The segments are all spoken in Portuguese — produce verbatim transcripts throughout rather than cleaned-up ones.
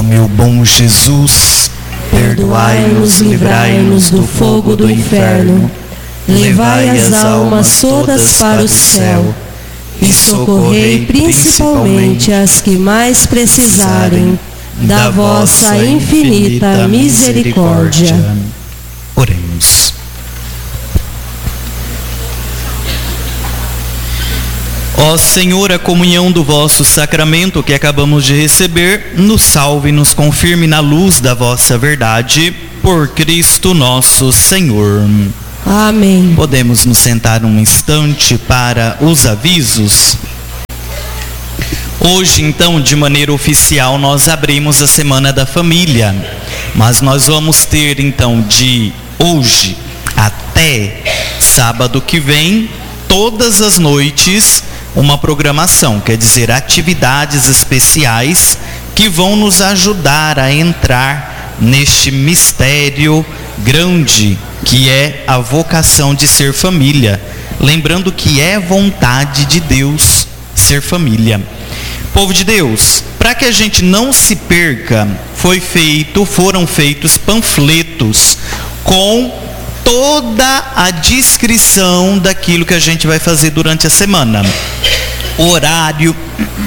meu bom Jesus, perdoai-nos, livrai-nos do fogo do inferno, levai as almas todas para o céu e socorrei principalmente as que mais precisarem da vossa infinita misericórdia. Oremos. Ó Senhor, a comunhão do vosso sacramento que acabamos de receber, nos salve e nos confirme na luz da vossa verdade, por Cristo nosso Senhor. Amém. Podemos nos sentar um instante para os avisos. Hoje, então, de maneira oficial, nós abrimos a Semana da Família, mas nós vamos ter, então, de hoje até sábado que vem, todas as noites, uma programação, quer dizer, atividades especiais que vão nos ajudar a entrar neste mistério grande que é a vocação de ser família. Lembrando que é vontade de Deus ser família. Povo de Deus, para que a gente não se perca, foi feito, foram feitos panfletos com toda a descrição daquilo que a gente vai fazer durante a semana. Horário,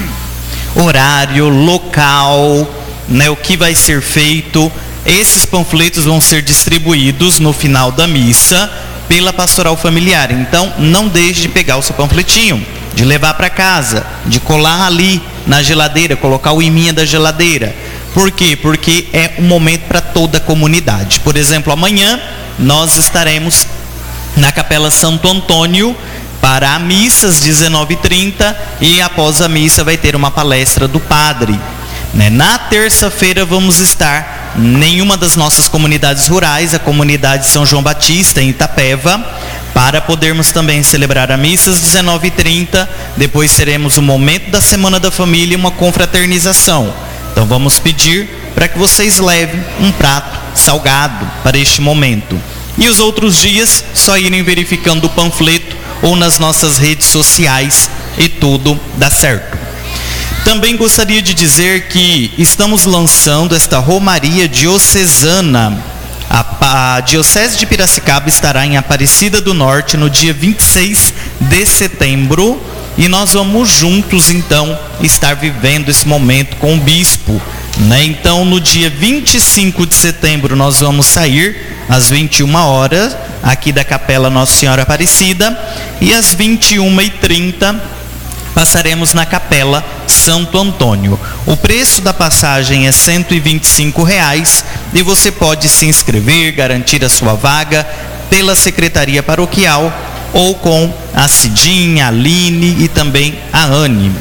horário, local, né, o que vai ser feito. Esses panfletos vão ser distribuídos no final da missa pela pastoral familiar. Então, não deixe de pegar o seu panfletinho, de levar para casa, de colar ali na geladeira, colocar o iminha da geladeira. Por quê? Porque é um momento para toda a comunidade. Por exemplo, amanhã nós estaremos na Capela Santo Antônio para a missa às dezenove e trinta e após a missa vai ter uma palestra do padre. Na terça-feira vamos estar em nenhuma das nossas comunidades rurais, a comunidade São João Batista em Itapeva, para podermos também celebrar a missa às dezenove e trinta. Depois teremos o momento da Semana da Família e uma confraternização. Então vamos pedir para que vocês levem um prato salgado para este momento. E os outros dias, só irem verificando o panfleto ou nas nossas redes sociais e tudo dá certo. Também gostaria de dizer que estamos lançando esta Romaria Diocesana. A, a Diocese de Piracicaba estará em Aparecida do Norte no dia vinte e seis de setembro. E nós vamos juntos, então, estar vivendo esse momento com o bispo, né? Então, no dia vinte e cinco de setembro, nós vamos sair às vinte e uma horas, aqui da Capela Nossa Senhora Aparecida. E às vinte e uma e trinta, passaremos na Capela Santo Antônio. O preço da passagem é cento e vinte e cinco reais e você pode se inscrever, garantir a sua vaga pela Secretaria Paroquial ou com a Cidinha, a Aline e também a Anne.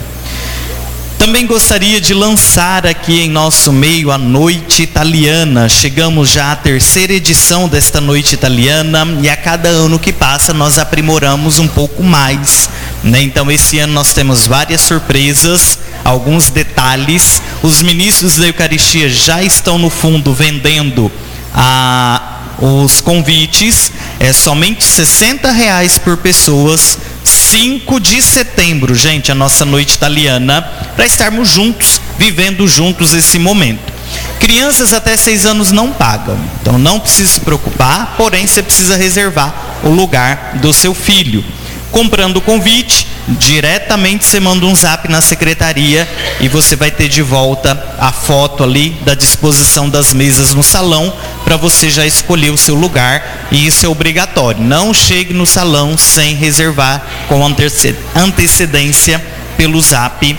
Também gostaria de lançar aqui em nosso meio a Noite Italiana. Chegamos já à terceira edição desta Noite Italiana e a cada ano que passa nós aprimoramos um pouco mais, né? Então esse ano nós temos várias surpresas, alguns detalhes. Os ministros da Eucaristia já estão no fundo vendendo a... os convites, é somente sessenta reais por pessoas. cinco de setembro, gente, a nossa Noite Italiana, para estarmos juntos, vivendo juntos esse momento. Crianças até seis anos não pagam, então não precisa se preocupar, porém você precisa reservar o lugar do seu filho. Comprando o convite, diretamente você manda um zap na secretaria e você vai ter de volta a foto ali da disposição das mesas no salão para você já escolher o seu lugar, e isso é obrigatório. Não chegue no salão sem reservar com antecedência pelo zap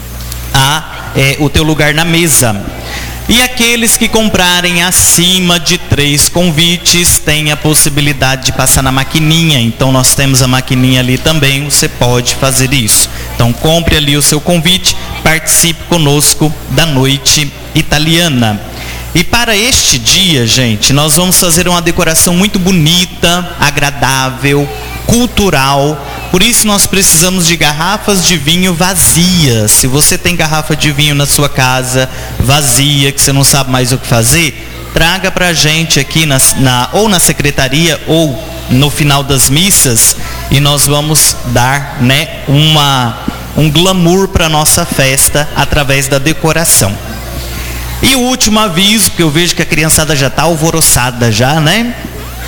a, é, o teu lugar na mesa. E aqueles que comprarem acima de três convites têm a possibilidade de passar na maquininha. Então nós temos a maquininha ali também, você pode fazer isso. Então compre ali o seu convite, participe conosco da Noite Italiana. E para este dia, gente, nós vamos fazer uma decoração muito bonita, agradável, cultural. Por isso nós precisamos de garrafas de vinho vazias. Se você tem garrafa de vinho na sua casa vazia, que você não sabe mais o que fazer, traga para a gente aqui na, na, ou na secretaria ou no final das missas, e nós vamos dar, né, uma, um glamour para a nossa festa através da decoração. E o último aviso, porque eu vejo que a criançada já está alvoroçada já, né?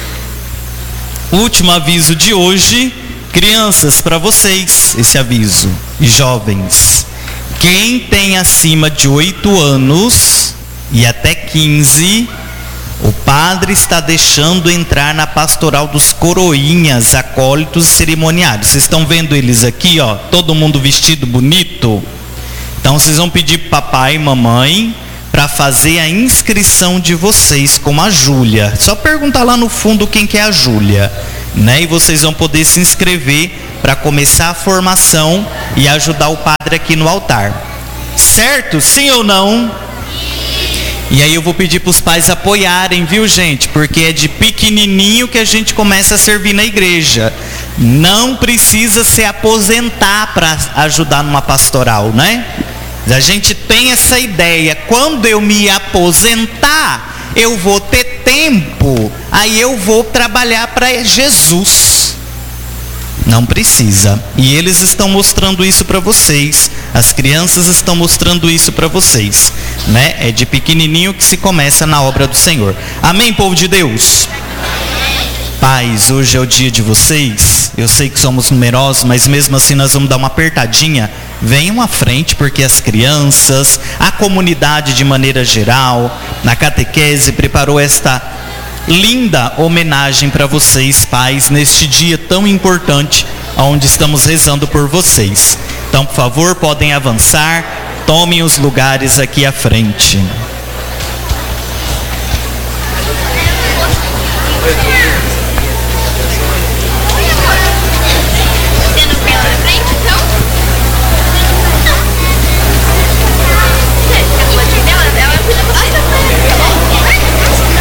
O último aviso de hoje, crianças, para vocês, esse aviso, e jovens. Quem tem acima de oito anos e até quinze, o padre está deixando entrar na pastoral dos coroinhas, acólitos e cerimoniários. Vocês estão vendo eles aqui, ó, todo mundo vestido bonito? Então vocês vão pedir para papai e mamãe para fazer a inscrição de vocês com a Júlia. Só perguntar lá no fundo quem que é a Júlia, né? E vocês vão poder se inscrever para começar a formação e ajudar o padre aqui no altar. Certo? Sim ou não? E aí eu vou pedir para os pais apoiarem, viu, gente? Porque é de pequenininho que a gente começa a servir na igreja. Não precisa se aposentar para ajudar numa pastoral, né? A gente tem essa ideia, quando eu me aposentar, eu vou ter tempo, aí eu vou trabalhar para Jesus. Não precisa. E eles estão mostrando isso para vocês. As crianças estão mostrando isso para vocês, né? É de pequenininho que se começa na obra do Senhor. Amém, povo de Deus? Pais, hoje é o dia de vocês. Eu sei que somos numerosos, mas mesmo assim nós vamos dar uma apertadinha. Venham à frente, porque as crianças, a comunidade de maneira geral, na catequese preparou esta linda homenagem para vocês, pais, neste dia tão importante, onde estamos rezando por vocês. Então, por favor, podem avançar, tomem os lugares aqui à frente.